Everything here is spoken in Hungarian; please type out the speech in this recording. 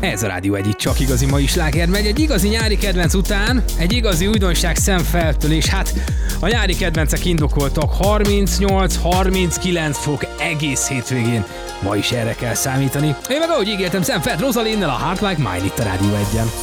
Ez a Rádió Egy, csak igazi mai sláger megy. Egy igazi nyári kedvenc után egy igazi újdonság szemfeltől, és hát a nyári kedvencek indokoltak. 38-39 fok egész hétvégén. Ma is erre kell számítani. Én meg ahogy ígértem, Szemfelt Rozalinnel, a Heart Like Mine itt a Rádió Egyen.